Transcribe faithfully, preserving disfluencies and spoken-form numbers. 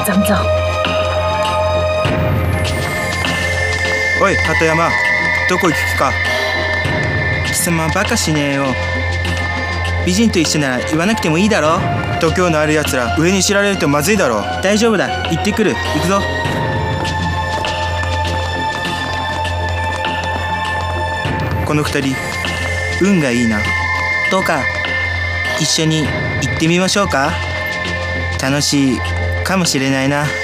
咱们走。 おい鳩山、どこ行く気か。貴様バカしねえよ。美人と一緒なら言わなくてもいいだろ。度胸のあるやつら上に知られるとまずいだろ。大丈夫だ、行ってくる。行くぞ。この二人運がいいな。どうか一緒に行ってみましょうか。楽しいかもしれないな。